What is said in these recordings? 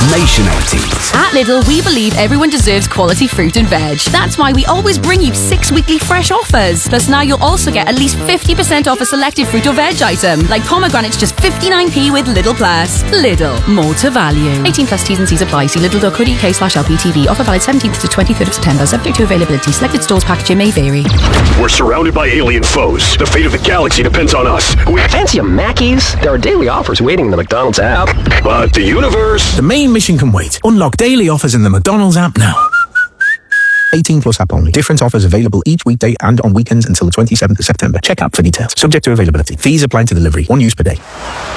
Nation 80s. At Lidl, we believe everyone deserves quality fruit and veg. That's why we always bring you 6 weekly fresh offers. Plus now you'll also get at least 50% off a selected fruit or veg item, like pomegranates just 59p with Lidl Plus. Lidl, more to value. 18 plus T's and C's apply. See lidl.co.uk/LPTV. Offer valid 17th to 23rd of September. Subject to availability. Selected stores packaging may vary. We're surrounded by alien foes. The fate of the galaxy depends on us. Fancy a Mackey's? There are daily offers waiting in the McDonald's app. But the universe... The main mission can wait. Unlock daily offers in the McDonald's app now. 18 plus app only. Different offers available each weekday and on weekends until the 27th of September. Check app for details. Subject to availability. Fees apply to delivery. 1 use per day.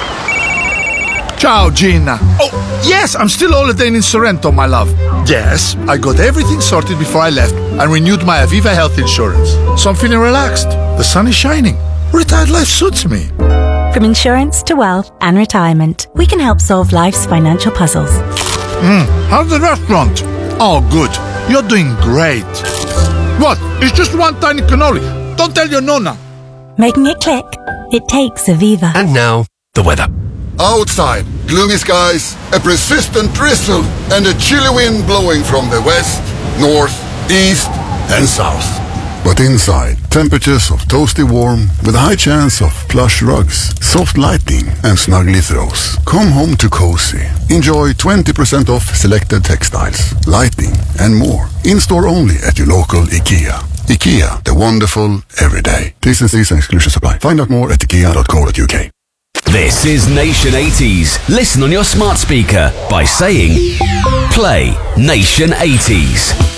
Ciao, Gina. Oh, yes, I'm still holidaying in Sorrento, my love. Yes, I got everything sorted before I left and renewed my Aviva health insurance. So I'm feeling relaxed. The sun is shining. Retired life suits me. From insurance to wealth and retirement, we can help solve life's financial puzzles. How's the restaurant? Oh, good. You're doing great. What? It's just one tiny cannoli. Don't tell your nonna. Making it click? It takes Aviva. And now, the weather. Outside, gloomy skies, a persistent drizzle, and a chilly wind blowing from the west, north, east, and south. But inside, temperatures of toasty warm with a high chance of plush rugs, soft lighting, and snuggly throws. Come home to cozy. Enjoy 20% off selected textiles, lighting, and more. In-store only at your local IKEA. IKEA, the wonderful everyday. T's and C's and exclusions apply. Find out more at ikea.co.uk. This is Nation 80s. Listen on your smart speaker by saying, play Nation 80s.